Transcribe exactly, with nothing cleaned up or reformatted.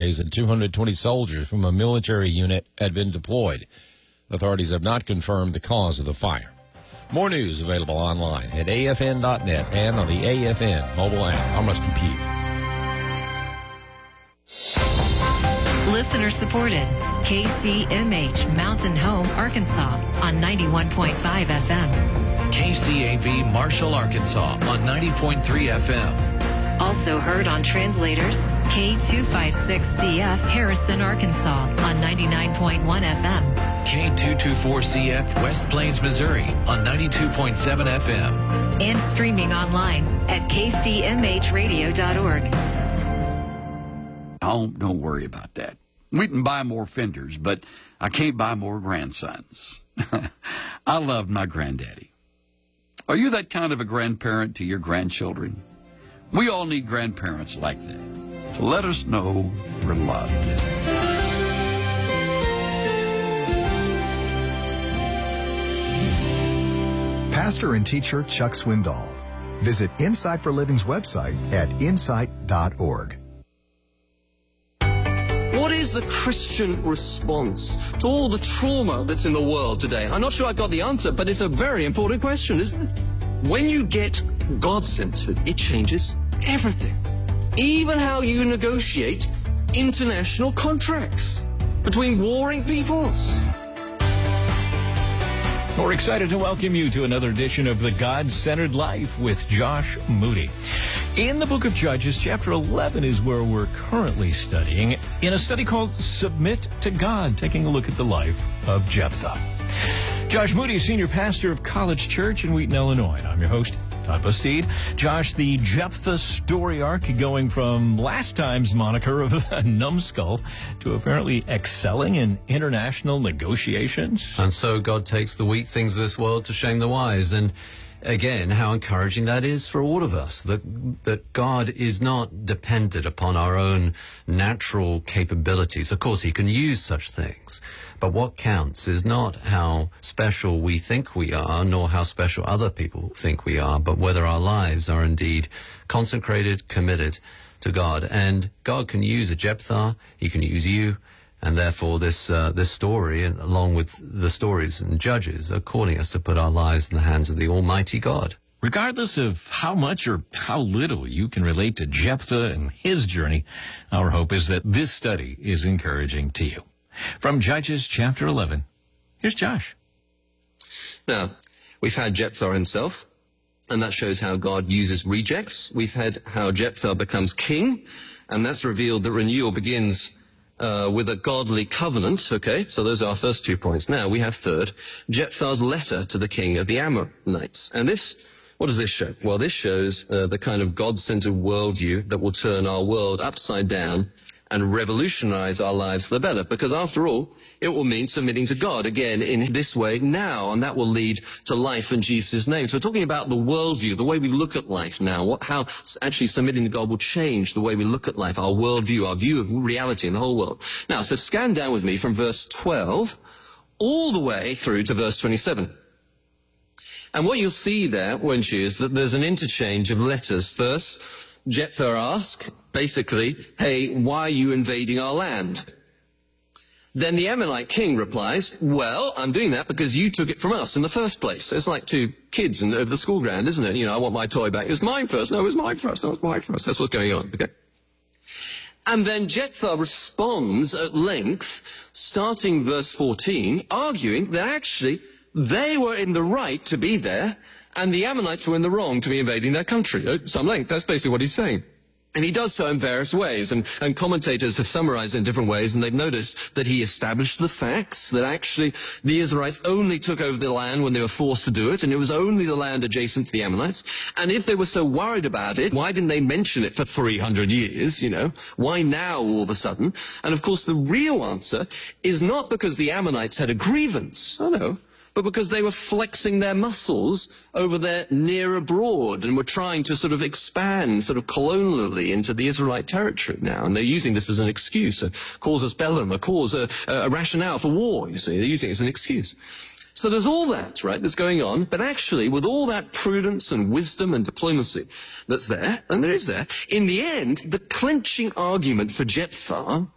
days, and two hundred twenty soldiers from a military unit had been deployed. Authorities have not confirmed the cause of the fire. More news available online at A F N dot net and on the A F N mobile app. I must compute. Listener supported. K C M H Mountain Home, Arkansas on ninety-one point five F M. K C A V Marshall, Arkansas on ninety point three F M. Also heard on translators, K two fifty-six C F Harrison, Arkansas on ninety-nine point one F M. K two twenty-four C F West Plains, Missouri on ninety-two point seven F M. And streaming online at K C M H radio dot org. Oh, don't worry about that. We can buy more fenders, but I can't buy more grandsons. I love my granddaddy. Are you that kind of a grandparent to your grandchildren? We all need grandparents like that to let us know we're loved. Pastor and teacher Chuck Swindoll. Visit Insight for Living's website at insight dot org. What is the Christian response to all the trauma that's in the world today? I'm not sure I got the answer, but it's a very important question, isn't it? When you get God-centered, it changes everything. Even how you negotiate international contracts between warring peoples. We're excited to welcome you to another edition of The God-Centered Life with Josh Moody. In the book of Judges, chapter eleven is where we're currently studying in a study called Submit to God, taking a look at the life of Jephthah. Josh Moody, senior pastor of College Church in Wheaton, Illinois. And I'm your host, Todd Bastide. Josh, the Jephthah story arc going from last time's moniker of a numbskull to apparently excelling in international negotiations. And so God takes the weak things of this world to shame the wise. And again, how encouraging that is for all of us, that that God is not dependent upon our own natural capabilities. Of course, he can use such things. But what counts is not how special we think we are, nor how special other people think we are, but whether our lives are indeed consecrated, committed to God. And God can use a Jephthah, he can use you, and therefore this uh, this story, along with the stories and Judges, are calling us to put our lives in the hands of the Almighty God. Regardless of how much or how little you can relate to Jephthah and his journey, our hope is that this study is encouraging to you. From Judges chapter eleven, here's Josh. Now, we've had Jephthah himself, and that shows how God uses rejects. We've had how Jephthah becomes king, and that's revealed that renewal begins Uh, with a godly covenant, okay? So those are our first two points. Now we have third, Jephthah's letter to the king of the Ammonites. And this, what does this show? Well, this shows uh, the kind of God-centered worldview that will turn our world upside down and revolutionize our lives for the better. Because after all, it will mean submitting to God again in this way now, and that will lead to life in Jesus' name. So we're talking about the worldview, the way we look at life now, what, how actually submitting to God will change the way we look at life, our worldview, our view of reality in the whole world. Now, so scan down with me from verse twelve all the way through to verse twenty-seven. And what you'll see there, won't you, is that there's an interchange of letters. First, Jephthah asks, basically, hey, why are you invading our land? Then the Ammonite king replies, well, I'm doing that because you took it from us in the first place. It's like two kids in, over the school ground, isn't it? You know, I want my toy back. It was mine first. No, it was mine first. No, it was mine first. That's what's going on, okay? And then Jephthah responds at length, starting verse fourteen, arguing that actually they were in the right to be there, and the Ammonites were in the wrong to be invading their country. At some length, that's basically what he's saying. And he does so in various ways, and, and commentators have summarized it in different ways, and they've noticed that he established the facts, that actually the Israelites only took over the land when they were forced to do it, and it was only the land adjacent to the Ammonites. And if they were so worried about it, why didn't they mention it for three hundred years, you know? Why now all of a sudden? And of course the real answer is not because the Ammonites had a grievance. Oh no. But because they were flexing their muscles over their near abroad and were trying to sort of expand sort of colonially into the Israelite territory now. And they're using this as an excuse, a casus bellum, a cause, a, a rationale for war, you see. They're using it as an excuse. So there's all that, right, that's going on. But actually, with all that prudence and wisdom and diplomacy that's there, and there is there, in the end, the clinching argument for Jephthah